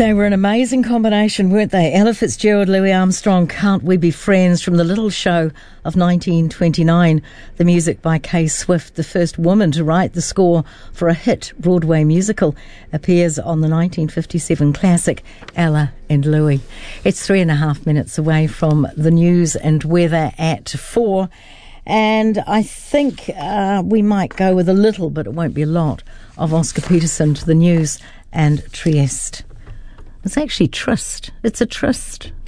They were an amazing combination, weren't they? Ella Fitzgerald, Louis Armstrong, Can't We Be Friends, from the Little Show of 1929. The music by Kay Swift, the first woman to write the score for a hit Broadway musical, appears on the 1957 classic Ella and Louis. It's 3.5 minutes away from the news and weather at 4. And I think we might go with a little, but it won't be a lot, of Oscar Peterson to the news and Trieste. It's actually tryst. It's a tryst.